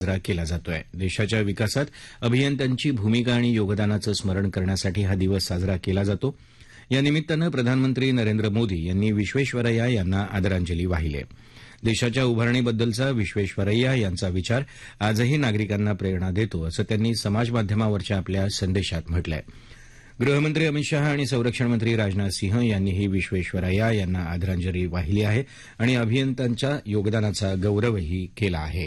साजरा केला जातोय. देशाच्या विकासात अभियंत्यांची भूमिका आणि योगदानाचं स्मरण करण्यासाठी हा दिवस साजरा केला जातो. या निमित्तानं प्रधानमंत्री नरेंद्र मोदी यांनी विश्वेश्वरय्या यांना आदरांजली वाहिली आहे. देशाच्या उभारणीबद्दलचा विश्वेश्वरय्या यांचा विचार आजही नागरिकांना प्रेरणा देतो, असं त्यांनी समाजमाध्यमावरच्या आपल्या संदेशात म्हटलंय. गृहमंत्री अमित शाह आणि संरक्षण मंत्री राजनाथ सिंह यांनीही विश्वेश्वरय्या यांना आदरांजली वाहिली आहे आणि अभियंत्यांच्या योगदानाचा गौरवही केला आहे.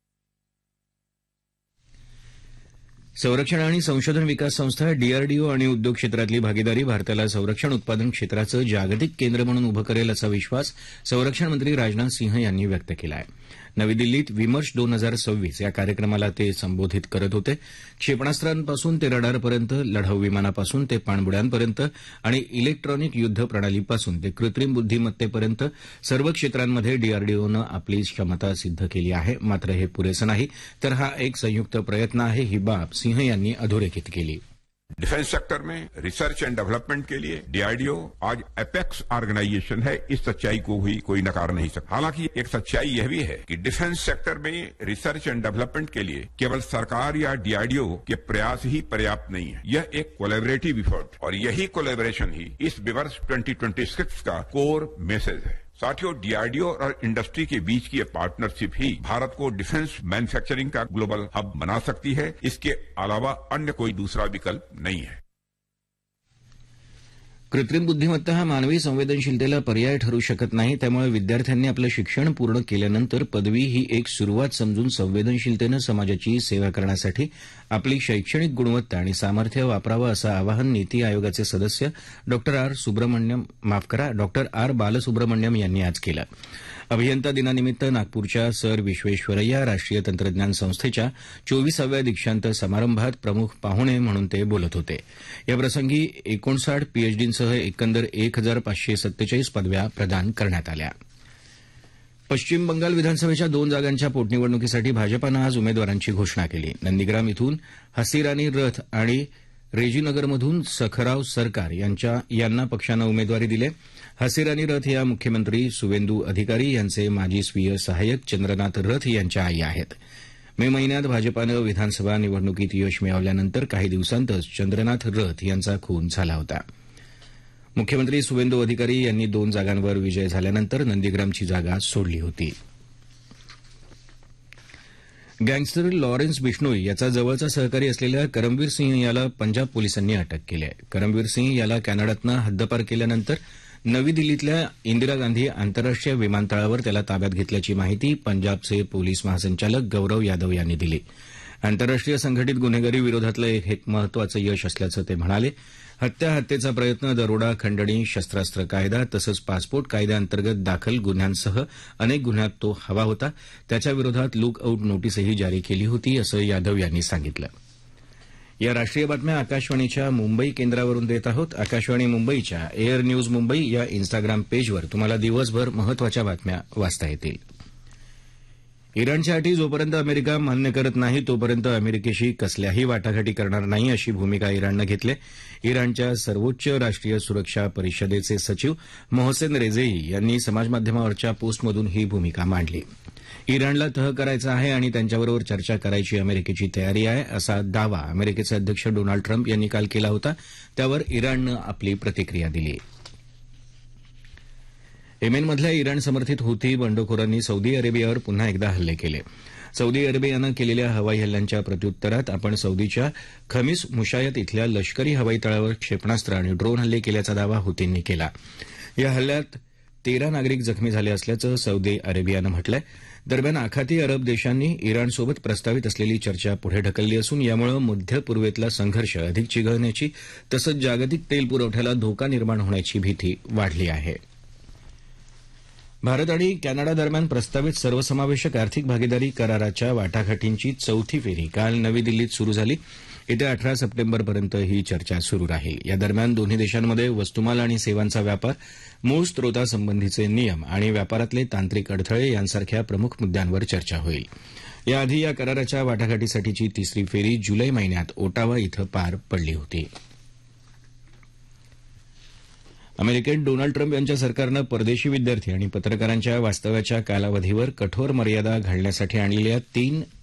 संरक्षण आणि संशोधन विकास संस्था डीआरडीओ आणि उद्योग क्षेत्रातली भागीदारी भारताला संरक्षण उत्पादन क्षेत्राचं जागतिक केंद्र म्हणून उभं करेल असा विश्वास संरक्षण मंत्री राजनाथ सिंह यांनी व्यक्त केला आहे. नवी दिल्लीत विमर्श 2026 या कार्यक्रमाला ते संबोधित करत होते. क्षेपणास्त्रांपासून ते रडारपर्यंत, लढाऊ विमानापासून ते पाणबुड्यांपर्यंत आणि इलेक्ट्रॉनिक युद्ध प्रणालीपासून ते कृत्रिम बुद्धिमत्तेपर्यंत सर्व क्षेत्रांमध्ये डीआरडीओनं आपली क्षमता सिद्ध केली आहे. मात्र हे पुरेसं नाही, तर हा एक संयुक्त प्रयत्न आहे, ही बाब सिंह यांनी अधोरेखित केली. डिफेंस सेक्टर में रिसर्च एंड डेवलपमेंट के लिए डीआरडीओ आज एपेक्स ऑर्गेनाइजेशन है. इस सच्चाई को भी कोई नकार नहीं सकता. हालांकि एक सच्चाई यह भी है कि डिफेंस सेक्टर में रिसर्च एंड डेवलपमेंट के लिए केवल सरकार या डीआरडीओ के प्रयास ही पर्याप्त नहीं है. यह एक कोलैबोरेटिव इफर्ट और यही कोलैबोरेशन ही इस विवर्ष 2026 का कोर मैसेज है. साथियों, डीआरडीओ और इंडस्ट्री के बीच की यह पार्टनरशिप ही भारत को डिफेंस मैन्युफैक्चरिंग का ग्लोबल हब बना सकती है. इसके अलावा अन्य कोई दूसरा विकल्प नहीं है. कृत्रिम बुद्धिमत्ता हा मानवी संवेदनशीलतेला पर्याय ठरू शकत नाही. त्यामुळे विद्यार्थ्यांनी आपलं शिक्षण पूर्ण केल्यानंतर पदवी ही एक सुरुवात समजून संवेदनशीलतेनं समाजाची सेवा करण्यासाठी आपली शैक्षणिक गुणवत्ता आणि सामर्थ्य वापरावं, असं आवाहन नीती आयोगाचे सदस्य डॉ आर बालसुब्रमण्यम यांनी आज केलं. अभियंता दिनानिमित्त नागपूरच्या सर विश्वेश्वरय्या राष्ट्रीय तंत्रज्ञान संस्थेच्या 24व्या दीक्षांत समारंभात प्रमुख पाहुणे म्हणून ते बोलत होते. याप्रसंगी 59 पीएचडींसह एकंदर 1547 पदव्या प्रदान करण्यात आल्या. पश्चिम बंगाल विधानसभेच्या 2 जागांच्या पोटनिवडणुकीसाठी भाजपानं आज उमेदवारांची घोषणा केली. नंदीग्राम इथून हसीरानी रथ आणि रेजीनगरमधून सखराव सरकार यांना पक्षानं उमेदवारी दिली. हसीरानी रथ या मुख्यमंत्री सुवेंदू अधिकारी यांचे माजी स्वीय सहाय्यक चंद्रनाथ रथ यांच्या आई आहेत. मे महिन्यात भाजपानं विधानसभा निवडणुकीत यश मिळवल्यानंतर काही दिवसांतच चंद्रनाथ रथ यांचा खून झाला होता. मुख्यमंत्री सुवेंदू अधिकारी यांनी 2 जागांवर विजय झाल्यानंतर नंदीग्रामची जागा सोडली होती. गँगस्टर लॉरेन्स बिश्नोई याचा जवळचा सहकारी असलेल्या करमवीर सिंह याला पंजाब पोलिसांनी अटक केली आहे. करमवीर सिंह याला कॅनडातनं हद्दपार केल्यानंतर नवी दिल्लीतल्या इंदिरा गांधी आंतरराष्ट्रीय विमानतळावर त्याला ताब्यात घेतल्याची माहिती पंजाबचे पोलीस महासंचालक गौरव यादव यांनी दिली. आंतरराष्ट्रीय संघटित गुन्हेगारी विरोधातलं एक महत्वाचं यश असल्याचं ते म्हणाले. हत्येचा प्रयत्न, दरोडा, खंडणी, शस्त्रास्त्र कायदा तसंच पासपोर्ट कायद्याअंतर्गत दाखल गुन्ह्यांसह अनेक गुन्ह्यात तो हवा होता. त्याच्या विरोधात लुक आऊट नोटीसही जारी केली होती, असं यादव यांनी सांगितलं. या राष्ट्रीय बातम्या आकाशवाणीच्या मुंबई केंद्रावरून देत आहोत. आकाशवाणी मुंबईच्या एअर न्यूज मुंबई या इन्स्टाग्राम पेजवर तुम्हाला दिवसभर महत्वाच्या बातम्या वाचता येतील. इराणच्या अटी जोपर्यंत अमेरिका मान्य करत नाही तोपर्यंत अमेरिकेशी कसल्याही वाटाघाटी करणार नाही, अशी भूमिका इराणनं घेतली. इराणच्या सर्वोच्च राष्ट्रीय सुरक्षा परिषदेचे सचिव मोहसेन रेजेई यांनी समाजमाध्यमावरच्या पोस्टमधून ही भूमिका मांडली. इराणला तह करायचं आहे आणि त्यांच्याबरोबर चर्चा करायची अमेरिकेची तयारी आहे, असा दावा अमेरिकेचे अध्यक्ष डोनाल्ड ट्रम्प यांनी काल केला होता. त्यावर इराणनं आपली प्रतिक्रिया दिली. येमेनमधल्या इराण समर्थित हुथी बंडखोरांनी सौदी अरेबियावर पुन्हा एकदा हल्ले केले. सौदी अरेबियानं केलेल्या हवाई हल्ल्यांच्या प्रत्युत्तरात आपण सौदीच्या खमीस मुशायत इथल्या लष्करी हवाई तळावर क्षेपणास्त्र आणि ड्रोन हल्ले केल्याचा दावा हुतींनी केला. या हल्ल्यात 13 नागरिक जखमी झाले असल्याचं सौदी अरेबियानं म्हटलंय. दरम्यान आखाती अरब देशांनी इराणसोबत प्रस्तावित असलेली चर्चा पुढे ढकलली असून यामुळे मध्य पूर्वेतला संघर्ष अधिक चिघळण्याची तसंच जागतिक तेल पुरवठ्याला धोका निर्माण होण्याची भीती वाढली आहे. भारत आणि कॅनडा दरम्यान प्रस्तावित सर्वसमावेशक आर्थिक भागीदारी कराराच्या वाटाघाटींची 4थी फेरी काल नवी दिल्लीत सुरू झाली. येत्या 18 सप्टेंबरपर्यंत ही चर्चा सुरू राहील. या दरम्यान दोन्ही देशांमध्ये वस्तुमाल आणि सेवांचा व्यापार, मूळ स्त्रोतासंबंधीचे नियम आणि व्यापारातले तांत्रिक अडथळे यांसारख्या प्रमुख मुद्द्यांवर चर्चा होईल. याआधी या कराराच्या वाटाघाटीसाठीची 3री फेरी जुलै महिन्यात ओटावा इथं पार पडली होती. अमेरिकेत डोनाल्ड ट्रम्प यांच्या सरकारनं परदेशी विद्यार्थी आणि पत्रकारांच्या वास्तव्याच्या कालावधीवर कठोर मर्यादा घालण्यासाठी आणलेल्या 3